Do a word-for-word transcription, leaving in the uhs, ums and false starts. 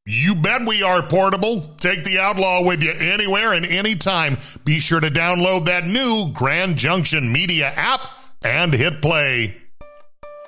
You bet we are portable. Take the Outlaw with you anywhere and anytime. Be sure to download that new Grand Junction Media app and hit play.